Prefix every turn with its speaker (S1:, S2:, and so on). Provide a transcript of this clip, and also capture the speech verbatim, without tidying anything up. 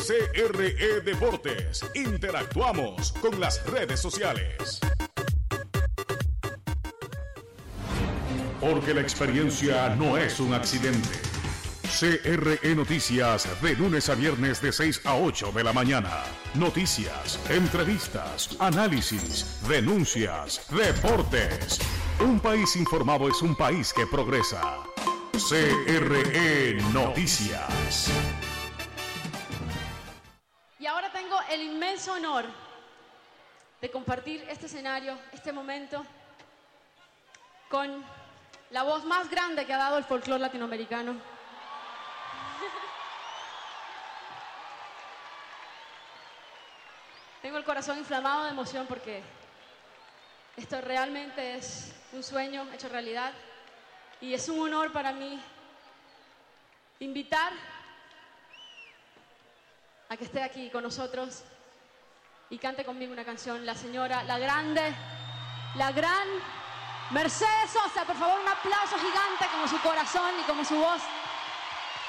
S1: C R E Deportes. Interactuamos con las redes sociales. Porque la experiencia no es un accidente. C R E Noticias, de lunes a viernes de seis a ocho de la mañana. Noticias, entrevistas, análisis, denuncias, deportes. Un país informado es un país que progresa. C R E Noticias.
S2: Y ahora tengo el inmenso honor de compartir este escenario, este momento, con la voz más grande que ha dado el folclore latinoamericano. Tengo el corazón inflamado de emoción porque esto realmente es un sueño hecho realidad y es un honor para mí invitar a que esté aquí con nosotros y cante conmigo una canción, la señora, la grande, la gran Mercedes Sosa. Por favor, un aplauso gigante como su corazón y como su voz